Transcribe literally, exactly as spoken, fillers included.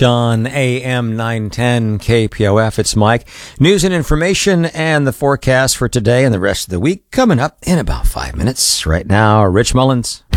on A M nine ten K P O F. It's Mike. News and information and the forecast for today and the rest of the week coming up in about five minutes. Right now, Rich Mullins.